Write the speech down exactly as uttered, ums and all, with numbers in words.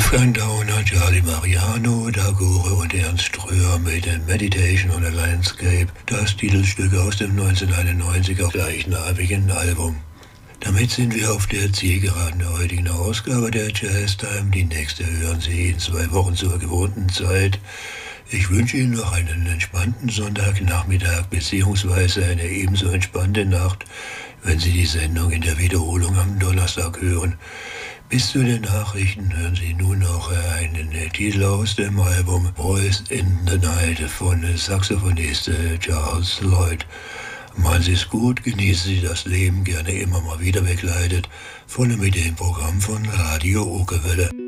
Wolfgang Dauner, Charlie Mariano, Dagore und Ernst Ströer mit Meditation on a Landscape, das Titelstück aus dem neunzehnhunderteinundneunziger gleichnamigen Album. Damit sind wir auf der Zielgeraden der heutigen Ausgabe der Jazz Time. Die nächste hören Sie in zwei Wochen zur gewohnten Zeit. Ich wünsche Ihnen noch einen entspannten Sonntagnachmittag bzw. eine ebenso entspannte Nacht, wenn Sie die Sendung in der Wiederholung am Donnerstag hören. Bis zu den Nachrichten hören Sie nun noch einen Titel aus dem Album Voice in the Night von Saxophonist Charles Lloyd. Machen Sie es gut, genießen Sie das Leben, gerne immer mal wieder begleitet, voll mit dem Programm von Radio Okerwelle.